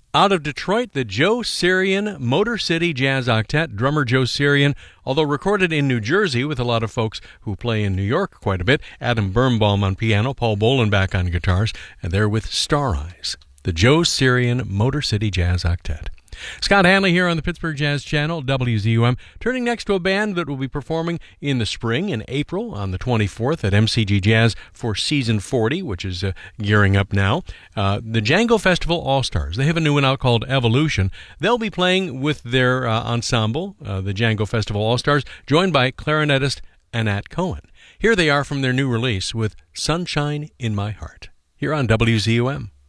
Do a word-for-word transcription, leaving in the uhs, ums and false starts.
Out of Detroit, the Joe Sirian Motor City Jazz Octet, drummer Joe Sirian, although recorded in New Jersey with a lot of folks who play in New York quite a bit. Adam Birnbaum on piano, Paul Bolenbach on guitars, and they're with Star Eyes, the Joe Sirian Motor City Jazz Octet. Scott Hanley here on the Pittsburgh Jazz Channel, W Z U M, turning next to a band that will be performing in the spring, in April, on the twenty-fourth at M C G Jazz for Season forty, which is uh, gearing up now. Uh, the Django Festival All-Stars. They have a new one out called Evolution. They'll be playing with their uh, ensemble, uh, the Django Festival All-Stars, joined by clarinetist Anat Cohen. Here they are from their new release with Sunshine in My Heart, here on W Z U M.